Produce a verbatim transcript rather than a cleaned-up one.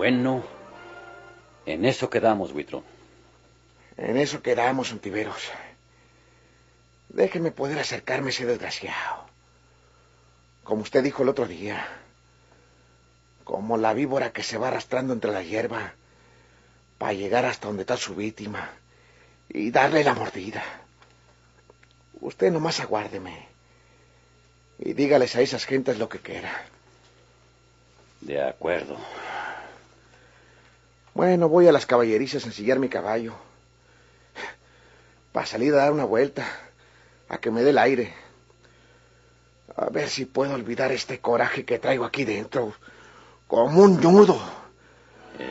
Bueno, en eso quedamos, Huitrón. En eso quedamos, Ontiveros. Déjenme poder acercarme a ese desgraciado. Como usted dijo el otro día, como la víbora que se va arrastrando entre la hierba para llegar hasta donde está su víctima y darle la mordida. Usted nomás aguárdeme y dígales a esas gentes lo que quiera. De acuerdo. Bueno, voy a las caballerizas a ensillar mi caballo para salir a dar una vuelta, a que me dé el aire. A ver si puedo olvidar este coraje que traigo aquí dentro, como un nudo.